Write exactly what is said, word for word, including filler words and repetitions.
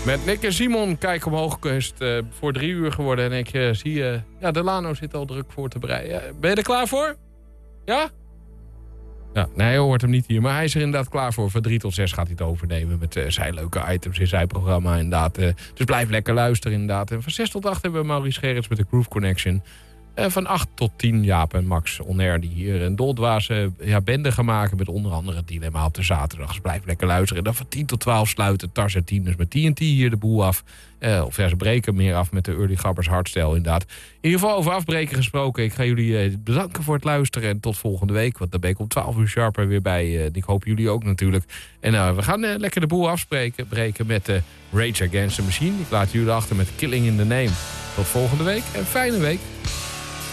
Met Nick en Simon, kijk omhoog, is het uh, voor drie uur geworden. En ik uh, zie, uh, ja, Delano zit al druk voor te bereiden. Uh, ben je er klaar voor? Ja? Ja, nee, je hoort hem niet hier. Maar hij is er inderdaad klaar voor. Van drie tot zes gaat hij het overnemen met uh, zijn leuke items in zijn programma inderdaad. Uh, dus blijf lekker luisteren inderdaad. En van zes tot acht hebben we Maurice Gerrits met de Groove Connection. Uh, van acht tot tien Jaap en Max On-Air die hier een doldwaze ja, bende gaan maken. Met onder andere het dilemma op de zaterdag. Dus blijf lekker luisteren. En dan van tien tot twaalf sluiten Tars en Tien. Dus met T N T hier de boel af. Uh, of ja, ze breken meer af met de Early Gabbers hardstyle inderdaad. In ieder geval over afbreken gesproken. Ik ga jullie uh, bedanken voor het luisteren. En tot volgende week. Want dan ben ik om twaalf uur sharp er weer bij. Uh, ik hoop jullie ook natuurlijk. En uh, we gaan uh, lekker de boel afspreken. Breken met uh, Rage Against the Machine. Ik laat jullie achter met Killing in the Name. Tot volgende week. En fijne week.